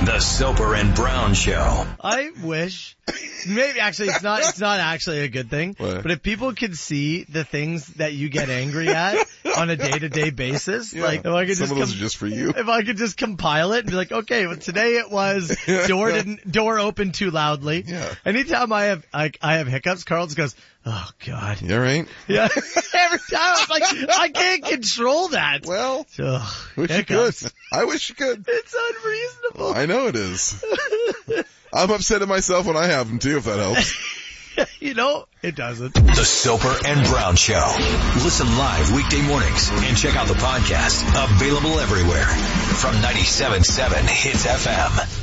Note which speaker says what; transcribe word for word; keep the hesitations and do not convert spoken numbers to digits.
Speaker 1: The Soper and Brown Show.
Speaker 2: I wish, maybe actually it's not, it's not actually a good thing,
Speaker 3: What?
Speaker 2: but if people could see the things that you get angry at on a day-to-day basis,
Speaker 3: Yeah.
Speaker 2: like if I could
Speaker 3: Some
Speaker 2: just,
Speaker 3: of those
Speaker 2: com-
Speaker 3: are just for you.
Speaker 2: if I could just compile it and be like, okay, well today it was door didn't, door opened too loudly.
Speaker 3: Yeah.
Speaker 2: Anytime I have, I, I have hiccups, Carl just goes, oh God.
Speaker 3: You all right?
Speaker 2: Yeah. Every time it's like, I can't control that.
Speaker 3: Well,
Speaker 2: Ugh,
Speaker 3: wish
Speaker 2: hiccups.
Speaker 3: you could. I wish you could.
Speaker 2: It's unreasonable.
Speaker 3: I know it is. I'm upset at myself when I have them too, if that helps.
Speaker 2: You know, it doesn't.
Speaker 1: The Soper and Brown Show. Listen live weekday mornings and check out the podcast. Available everywhere from ninety-seven point seven Hits F M.